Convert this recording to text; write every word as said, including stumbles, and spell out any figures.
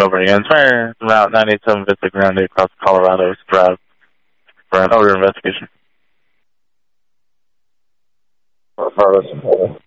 over again. Fire Route nine eight seven Vista Grande across Colorado Drive for an odor investigation. Harvest.